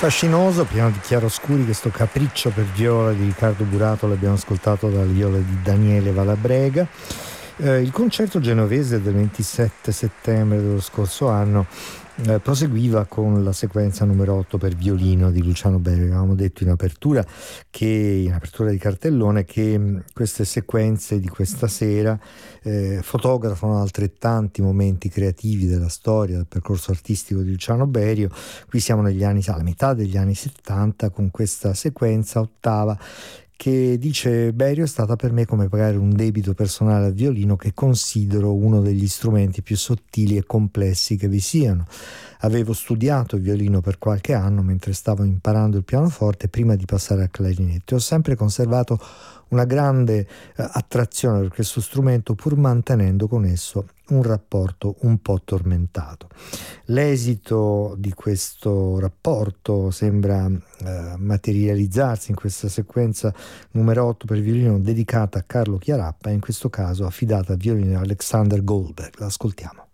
Fascinoso, pieno di chiaroscuri, questo Capriccio per viola di Riccardo Burato l'abbiamo ascoltato dalla viola di Daniele Valabrega. Il concerto genovese del 27 settembre dello scorso anno proseguiva con la sequenza numero 8 per violino di Luciano Berio. Avevamo detto in apertura di cartellone che queste sequenze di questa sera fotografano altrettanti momenti creativi della storia, del percorso artistico di Luciano Berio. Qui siamo alla metà degli anni 70 con questa sequenza ottava che, dice Berio, è stata per me come pagare un debito personale al violino, che considero uno degli strumenti più sottili e complessi che vi siano. Avevo studiato il violino per qualche anno mentre stavo imparando il pianoforte prima di passare al clarinetto e ho sempre conservato una grande attrazione per questo strumento, pur mantenendo con esso un rapporto un po' tormentato. L'esito di questo rapporto sembra materializzarsi in questa sequenza numero 8 per violino dedicata a Carlo Chiarappa, in questo caso affidata al violino Alexander Goldberg. L'ascoltiamo.